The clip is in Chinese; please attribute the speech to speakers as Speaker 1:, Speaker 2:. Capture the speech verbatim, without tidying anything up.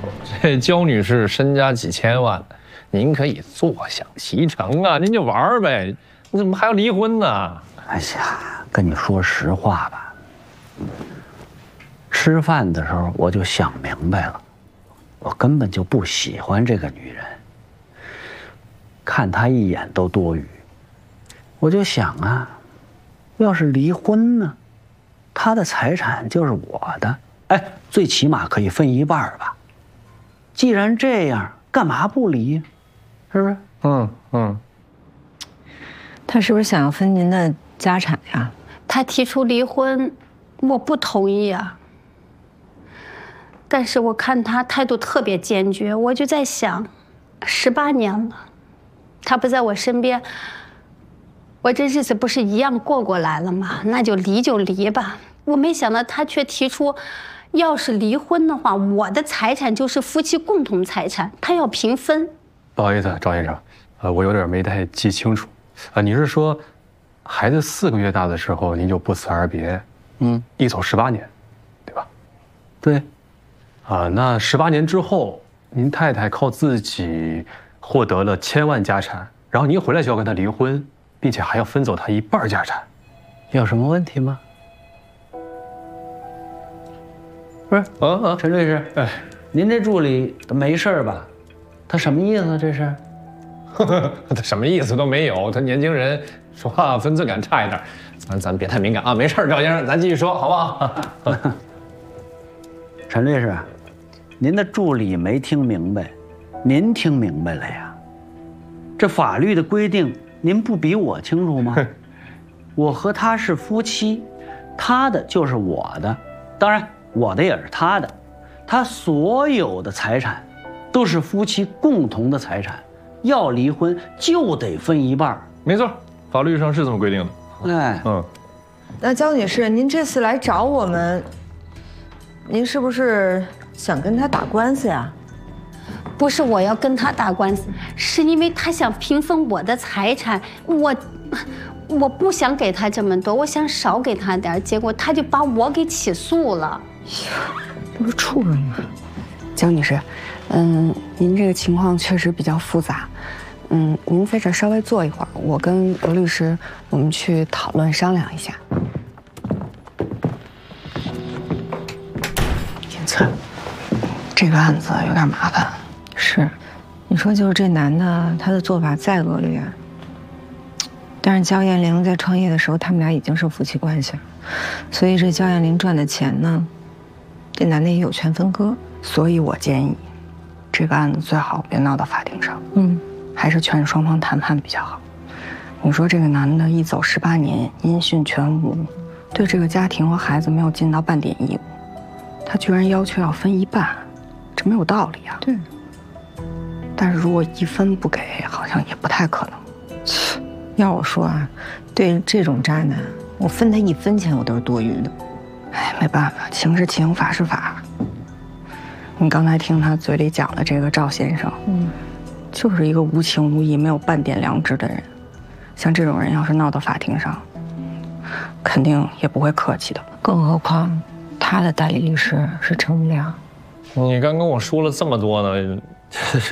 Speaker 1: 这焦女士身家几千万，您可以坐享其成啊，您就玩呗，你怎么还要离婚呢？
Speaker 2: 哎呀，跟你说实话吧，吃饭的时候我就想明白了，我根本就不喜欢这个女人，看她一眼都多余。我就想啊，要是离婚呢，她的财产就是我的，哎，最起码可以分一半吧。既然这样，干嘛不离？是不是？
Speaker 1: 嗯嗯。
Speaker 3: 他是不是想要分您的家产呀？
Speaker 4: 他提出离婚，我不同意啊。但是我看他态度特别坚决，我就在想，十八年了，他不在我身边，我这日子不是一样过过来了吗？那就离就离吧。我没想到他却提出，要是离婚的话，我的财产就是夫妻共同财产，他要平分。
Speaker 5: 不好意思，赵先生，呃，我有点没太记清楚，啊，你是说，孩子四个月大的时候您就不辞而别，嗯，一走十八年，对吧？
Speaker 2: 对。
Speaker 5: 啊，那十八年之后，您太太靠自己获得了千万家产，然后您回来就要跟她离婚，并且还要分走她一半家产，
Speaker 2: 有什么问题吗？不是，
Speaker 1: 啊啊，
Speaker 2: 陈律师，哎，您这助理没事吧？他什么意思？这是？
Speaker 1: 他什么意思都没有，他年轻人说话分寸感差一点，咱咱别太敏感啊。没事，赵先生，咱继续说好不好？
Speaker 2: 陈律师，您的助理没听明白，您听明白了呀？这法律的规定，您不比我清楚吗？我和他是夫妻，他的就是我的，当然我的也是他的，他所有的财产都是夫妻共同的财产，要离婚就得分一半。
Speaker 1: 没错，法律上是这么规定的。
Speaker 2: 哎，
Speaker 1: 嗯。
Speaker 3: 那焦女士，您这次来找我们，您是不是想跟他打官司呀？
Speaker 4: 不是我要跟他打官司，是因为他想平分我的财产，我我不想给他这么多，我想少给他点，结果他就把我给起诉了。
Speaker 3: 这不是畜生吗？
Speaker 6: 焦女士，嗯，您这个情况确实比较复杂，嗯，您在这稍微坐一会儿，我跟罗律师我们去讨论商量一下。
Speaker 3: 天灿，
Speaker 6: 这个案子有点麻烦。
Speaker 3: 是，你说就是这男的，他的做法再恶劣，但是焦艳玲在创业的时候，他们俩已经是夫妻关系了，所以这焦艳玲赚的钱呢，这男的也有权分割。
Speaker 6: 所以我建议，这个案子最好别闹到法庭上，
Speaker 3: 嗯，
Speaker 6: 还是劝双方谈判比较好。你说这个男的一走十八年，音讯全无，对这个家庭和孩子没有尽到半点义务，他居然要求要分一半，这没有道理啊。
Speaker 3: 对。
Speaker 6: 但是如果一分不给，好像也不太可能。
Speaker 3: 要我说啊，对这种渣男，我分他一分钱我都是多余的。
Speaker 6: 哎，没办法，情是情，法是法。你刚才听他嘴里讲的这个赵先生，嗯，就是一个无情无义、没有半点良知的人。像这种人要是闹到法庭上，肯定也不会客气的。
Speaker 3: 更何况他的代理律师是陈无良。
Speaker 1: 你刚跟我说了这么多呢。